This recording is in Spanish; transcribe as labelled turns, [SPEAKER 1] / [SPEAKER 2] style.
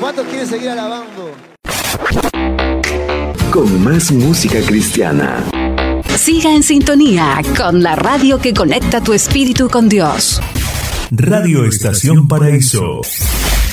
[SPEAKER 1] ¿Cuántos quieren seguir alabando?
[SPEAKER 2] Con más música cristiana.
[SPEAKER 3] Siga en sintonía con la radio que conecta tu espíritu con Dios.
[SPEAKER 4] Radio Estación Paraíso.